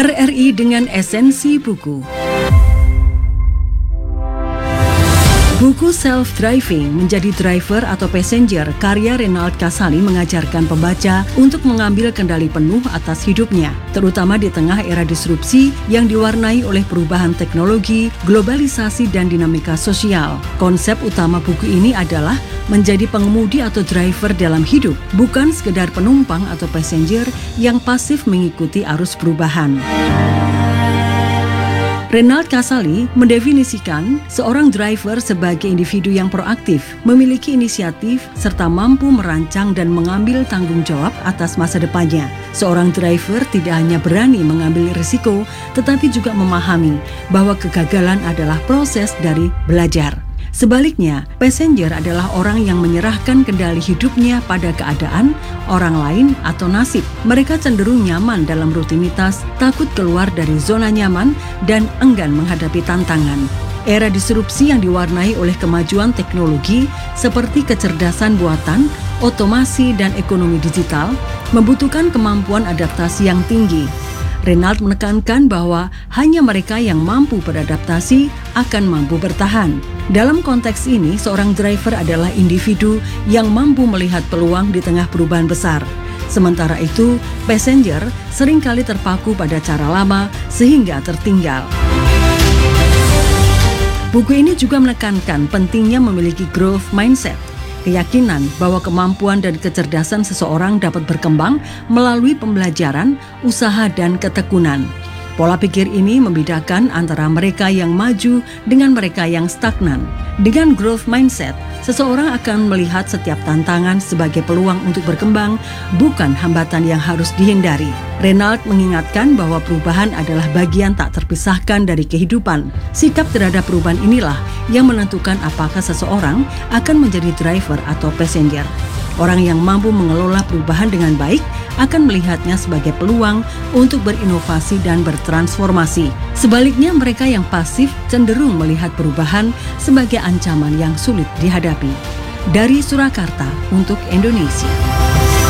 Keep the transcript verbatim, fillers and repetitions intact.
R R I dengan esensi buku. Buku Self-Driving Menjadi Driver atau Passenger karya Renald Kasali mengajarkan pembaca untuk mengambil kendali penuh atas hidupnya, terutama di tengah era disrupsi yang diwarnai oleh perubahan teknologi, globalisasi, dan dinamika sosial. Konsep utama buku ini adalah menjadi pengemudi atau driver dalam hidup, bukan sekedar penumpang atau passenger yang pasif mengikuti arus perubahan. Renald Kasali mendefinisikan seorang driver sebagai individu yang proaktif, memiliki inisiatif, serta mampu merancang dan mengambil tanggung jawab atas masa depannya. Seorang driver tidak hanya berani mengambil risiko, tetapi juga memahami bahwa kegagalan adalah proses dari belajar. Sebaliknya, passenger adalah orang yang menyerahkan kendali hidupnya pada keadaan, orang lain, atau nasib. Mereka cenderung nyaman dalam rutinitas, takut keluar dari zona nyaman, dan enggan menghadapi tantangan. Era disrupsi yang diwarnai oleh kemajuan teknologi seperti kecerdasan buatan, otomasi, dan ekonomi digital membutuhkan kemampuan adaptasi yang tinggi. Renald menekankan bahwa hanya mereka yang mampu beradaptasi akan mampu bertahan. Dalam konteks ini, seorang driver adalah individu yang mampu melihat peluang di tengah perubahan besar. Sementara itu, passenger seringkali terpaku pada cara lama sehingga tertinggal. Buku ini juga menekankan pentingnya memiliki growth mindset, keyakinan bahwa kemampuan dan kecerdasan seseorang dapat berkembang melalui pembelajaran, usaha, dan ketekunan. Pola pikir ini membedakan antara mereka yang maju dengan mereka yang stagnan. Dengan growth mindset, seseorang akan melihat setiap tantangan sebagai peluang untuk berkembang, bukan hambatan yang harus dihindari. Renald mengingatkan bahwa perubahan adalah bagian tak terpisahkan dari kehidupan. Sikap terhadap perubahan inilah yang menentukan apakah seseorang akan menjadi driver atau passenger. Orang yang mampu mengelola perubahan dengan baik akan melihatnya sebagai peluang untuk berinovasi dan bertransformasi. Sebaliknya, mereka yang pasif cenderung melihat perubahan sebagai ancaman yang sulit dihadapi. Dari Surakarta untuk Indonesia.